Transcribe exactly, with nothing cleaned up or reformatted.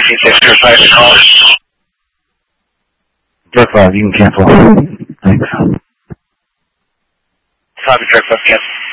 six zero five to call. Direct five, you can cancel. Thanks. Copy, direct five, cancel.